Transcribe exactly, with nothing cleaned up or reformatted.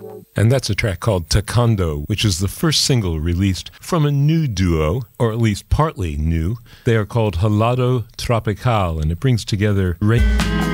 And that's a track called Taekwondo, which is the first single released from a new duo, or at least partly new. They are called Helado Tropical, and it brings together... Ray